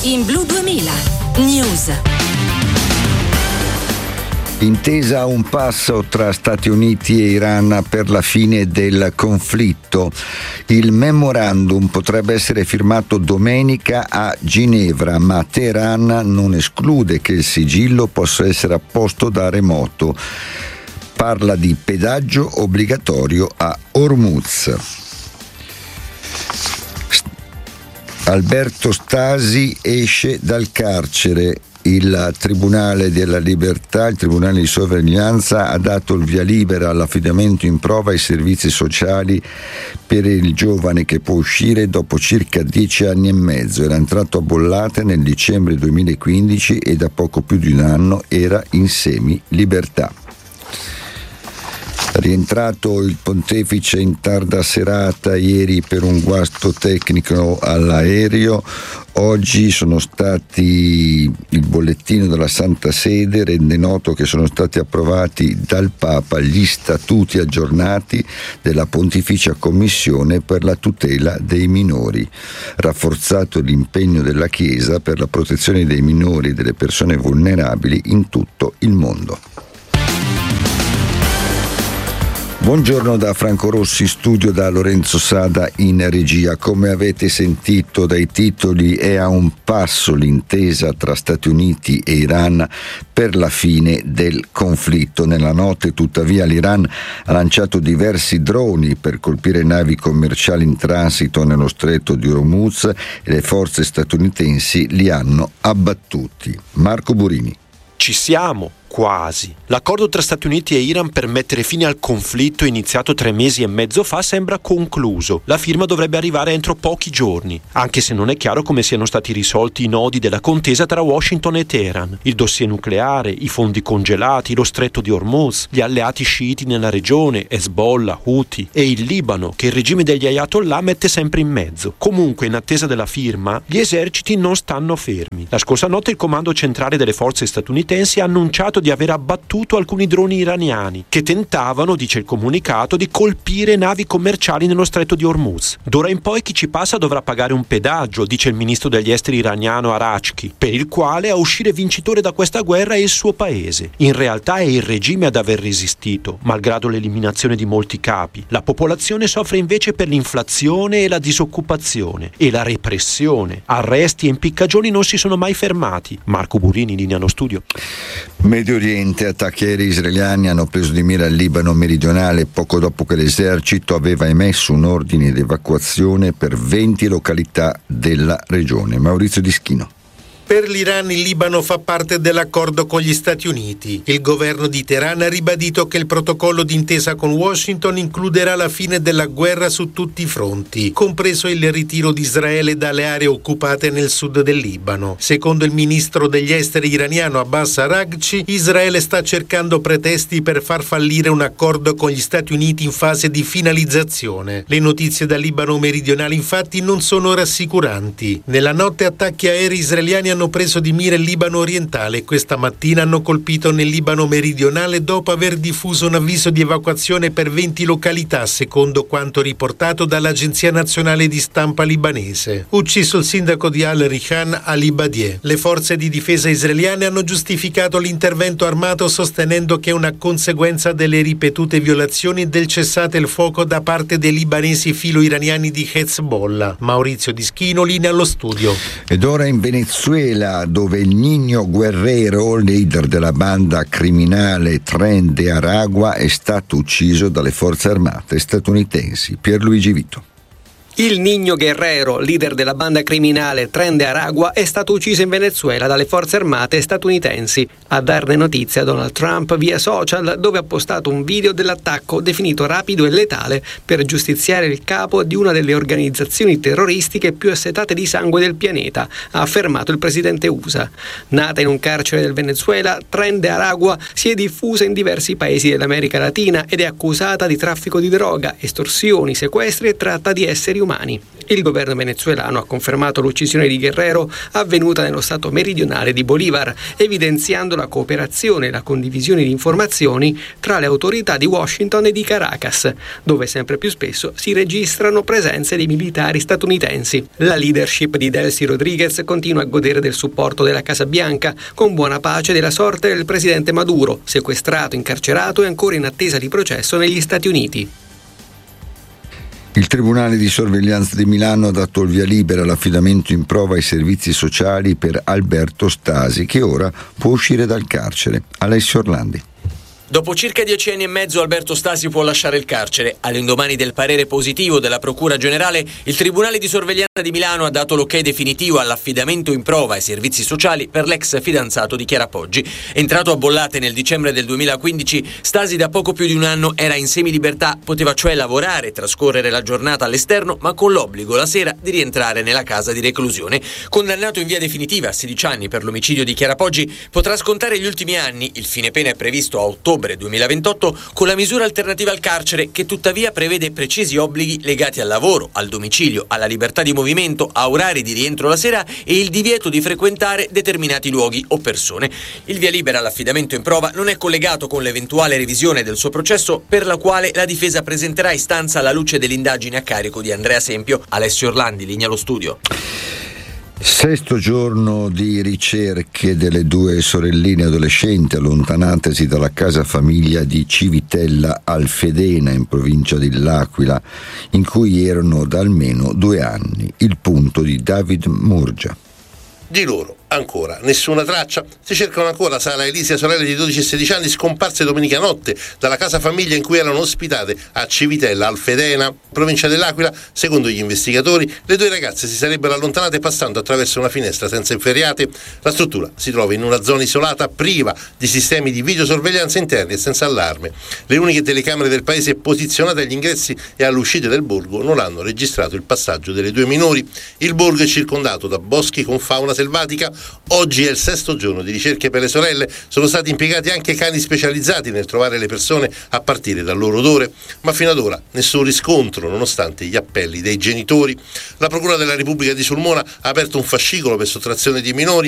In Blu 2000 News. Intesa a un passo tra Stati Uniti e Iran per la fine del conflitto. Il memorandum potrebbe essere firmato domenica a Ginevra, ma Teheran non esclude che il sigillo possa essere apposto da remoto. Parla di pedaggio obbligatorio a Hormuz. Alberto Stasi esce dal carcere. Il Tribunale della Libertà, il Tribunale di Sorveglianza, ha dato il via libera all'affidamento in prova ai servizi sociali per il giovane che può uscire dopo circa 10 anni e mezzo. Era entrato a Bollate nel dicembre 2015 e da poco più di un anno era in semi-libertà. Rientrato il pontefice in tarda serata ieri per un guasto tecnico all'aereo. Oggi il bollettino della Santa Sede rende noto che sono stati approvati dal Papa gli statuti aggiornati della Pontificia Commissione per la tutela dei minori, rafforzato l'impegno della Chiesa per la protezione dei minori e delle persone vulnerabili in tutto il mondo. Buongiorno da Franco Rossi, studio da Lorenzo Sada in regia. Come avete sentito dai titoli, è a un passo l'intesa tra Stati Uniti e Iran per la fine del conflitto. Nella notte, tuttavia, l'Iran ha lanciato diversi droni per colpire navi commerciali in transito nello stretto di Hormuz e le forze statunitensi li hanno abbattuti. Marco Burini. Ci siamo. Quasi. L'accordo tra Stati Uniti e Iran per mettere fine al conflitto iniziato 3 mesi e mezzo fa sembra concluso. La firma dovrebbe arrivare entro pochi giorni, anche se non è chiaro come siano stati risolti i nodi della contesa tra Washington e Teheran. Il dossier nucleare, i fondi congelati, lo stretto di Hormuz, gli alleati sciiti nella regione, Hezbollah, Houthi e il Libano, che il regime degli Ayatollah mette sempre in mezzo. Comunque, in attesa della firma, gli eserciti non stanno fermi. La scorsa notte il comando centrale delle forze statunitensi ha annunciato di aver abbattuto alcuni droni iraniani che tentavano, dice il comunicato, di colpire navi commerciali nello stretto di Hormuz. D'ora in poi chi ci passa dovrà pagare un pedaggio, dice il ministro degli esteri iraniano Arachki, per il quale a uscire vincitore da questa guerra è il suo paese. In realtà è il regime ad aver resistito, malgrado l'eliminazione di molti capi. La popolazione soffre invece per l'inflazione e la disoccupazione e la repressione. Arresti e impiccagioni non si sono mai fermati. Marco Burini, linea allo studio. Medio Oriente, attacchi aerei israeliani hanno preso di mira il Libano meridionale poco dopo che l'esercito aveva emesso un ordine di evacuazione per 20 località della regione. Maurizio Dischino. Per l'Iran il Libano fa parte dell'accordo con gli Stati Uniti. Il governo di Teheran ha ribadito che il protocollo d'intesa con Washington includerà la fine della guerra su tutti i fronti, compreso il ritiro di Israele dalle aree occupate nel sud del Libano. Secondo il ministro degli esteri iraniano Abbas Araghchi, Israele sta cercando pretesti per far fallire un accordo con gli Stati Uniti in fase di finalizzazione. Le notizie dal Libano meridionale infatti non sono rassicuranti. Nella notte attacchi aerei israeliani hanno preso di mira il Libano orientale e questa mattina hanno colpito nel Libano meridionale dopo aver diffuso un avviso di evacuazione per 20 località, secondo quanto riportato dall'Agenzia Nazionale di Stampa libanese. Ucciso il sindaco di Al-Rihan Ali Badieh. Le forze di difesa israeliane hanno giustificato l'intervento armato sostenendo che è una conseguenza delle ripetute violazioni del cessate il fuoco da parte dei libanesi filo-iraniani di Hezbollah. Maurizio Dischino, linea allo studio. Ed ora in Venezuela, dove il Niño Guerrero, leader della banda criminale Tren de Aragua, è stato ucciso dalle forze armate statunitensi. Pierluigi Vito. Il Niño Guerrero, leader della banda criminale Tren de Aragua, è stato ucciso in Venezuela dalle forze armate statunitensi. A darne notizia Donald Trump via social, dove ha postato un video dell'attacco definito rapido e letale per giustiziare il capo di una delle organizzazioni terroristiche più assetate di sangue del pianeta, ha affermato il presidente USA. Nata in un carcere del Venezuela, Tren de Aragua si è diffusa in diversi paesi dell'America Latina ed è accusata di traffico di droga, estorsioni, sequestri e tratta di esseri umani. Il governo venezuelano ha confermato l'uccisione di Guerrero avvenuta nello stato meridionale di Bolívar, evidenziando la cooperazione e la condivisione di informazioni tra le autorità di Washington e di Caracas, dove sempre più spesso si registrano presenze di militari statunitensi. La leadership di Delcy Rodriguez continua a godere del supporto della Casa Bianca, con buona pace della sorte del presidente Maduro, sequestrato, incarcerato e ancora in attesa di processo negli Stati Uniti. Il Tribunale di sorveglianza di Milano ha dato il via libera all'affidamento in prova ai servizi sociali per Alberto Stasi, che ora può uscire dal carcere. Alessio Orlandi. Dopo circa 10 anni e mezzo Alberto Stasi può lasciare il carcere. All'indomani del parere positivo della Procura Generale, il Tribunale di sorveglianza di Milano ha dato l'ok definitivo all'affidamento in prova ai servizi sociali per l'ex fidanzato di Chiara Poggi. Entrato a bollate nel dicembre del 2015, Stasi da poco più di un anno era in semilibertà, poteva cioè lavorare e trascorrere la giornata all'esterno, ma con l'obbligo la sera di rientrare nella casa di reclusione. Condannato in via definitiva a 16 anni per l'omicidio di Chiara Poggi, potrà scontare gli ultimi anni. Il fine pena è previsto a ottobre 2028 con la misura alternativa al carcere, che tuttavia prevede precisi obblighi legati al lavoro, al domicilio, alla libertà di movimento, a orari di rientro la sera e il divieto di frequentare determinati luoghi o persone. Il via libera all'affidamento in prova non è collegato con l'eventuale revisione del suo processo, per la quale la difesa presenterà istanza alla luce dell'indagine a carico di Andrea Sempio. Alessio Orlandi, linea allo studio. 6° giorno di ricerche delle 2 sorelline adolescenti allontanatesi dalla casa famiglia di Civitella Alfedena in provincia dell'Aquila, in cui erano da almeno 2 anni. Il punto di David Murgia. Di loro ancora nessuna traccia. Si cercano ancora Sara Elisia, sorelle di 12 e 16 anni, scomparse domenica notte dalla casa famiglia in cui erano ospitate a Civitella Alfedena, provincia dell'Aquila. Secondo gli investigatori, le 2 ragazze si sarebbero allontanate passando attraverso una finestra senza inferriate. La struttura si trova in una zona isolata, priva di sistemi di videosorveglianza interni e senza allarme. Le uniche telecamere del paese posizionate agli ingressi e all'uscita del borgo non hanno registrato il passaggio delle 2 minori. Il borgo è circondato da boschi con fauna selvatica. Oggi è il 6° giorno di ricerche per le sorelle. Sono stati impiegati anche cani specializzati nel trovare le persone a partire dal loro odore, ma fino ad ora nessun riscontro nonostante gli appelli dei genitori. La Procura della Repubblica di Sulmona ha aperto un fascicolo per sottrazione di minori